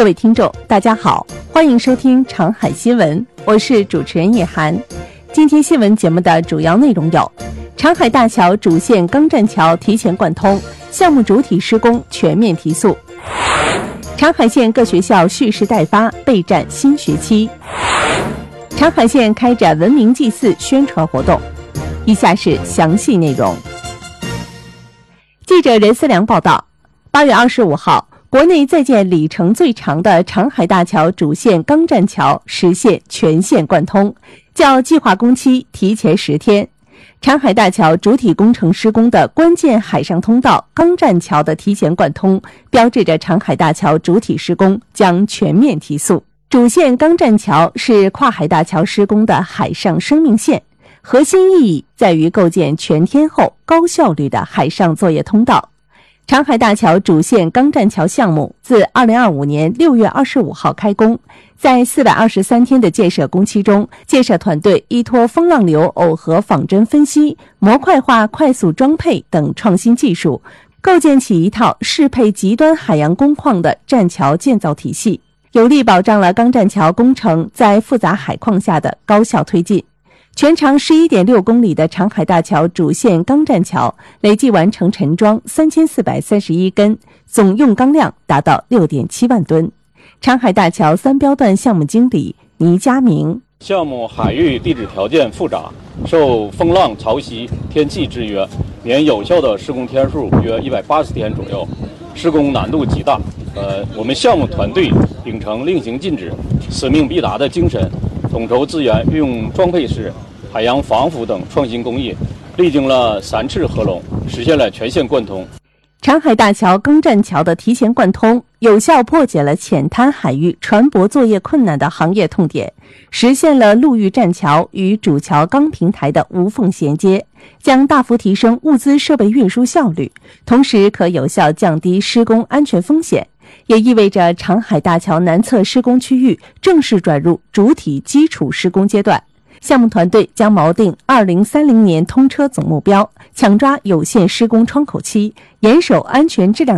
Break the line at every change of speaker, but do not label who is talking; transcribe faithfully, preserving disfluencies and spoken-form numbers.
各位听众大家好，欢迎收听长海新闻，我是主持人叶涵。今天新闻节目的主要内容有：长海大桥主线钢栈桥提前贯通，项目主体施工全面提速；长海县各学校蓄势待发，备战新学期；长海县开展文明祭祀宣传活动。以下是详细内容。记者任思良报道，八月二十五号，国内在建里程最长的长海大桥主线钢栈桥实现全线贯通，较计划工期提前十天。长海大桥主体工程施工的关键海上通道钢栈桥的提前贯通，标志着长海大桥主体施工将全面提速。主线钢栈桥是跨海大桥施工的海上生命线，核心意义在于构建全天候、高效率的海上作业通道。长海大桥主线钢栈桥项目自二零二五年六月二十五号开工，在四百二十三天的建设工期中，建设团队依托风浪流耦合仿真分析、模块化快速装配等创新技术，构建起一套适配极端海洋工况的栈桥建造体系，有力保障了钢栈桥工程在复杂海况下的高效推进。全长 十一点六公里的长海大桥主线钢栈桥累计完成沉装三千四百三十一根，总用钢量达到 六点七万吨。长海大桥三标段项目经理倪家明：
项目海域地质条件复杂，受风浪潮汐天气制约，年有效的施工天数约一百八十天左右，施工难度极大。呃，我们项目团队秉承令行禁止、使命必达的精神，统筹资源，运用装配式、海洋防腐等创新工艺，历经了三次合龙，实现了全线贯通。
长海大桥钢栈桥的提前贯通，有效破解了浅滩海域船舶作业困难的行业痛点，实现了陆域栈桥与主桥钢平台的无缝衔接，将大幅提升物资设备运输效率，同时可有效降低施工安全风险，也意味着长海大桥南侧施工区域正式转入主体基础施工阶段。项目团队将锚定二零三零年通车总目标，抢抓有限施工窗口期，严守安全质量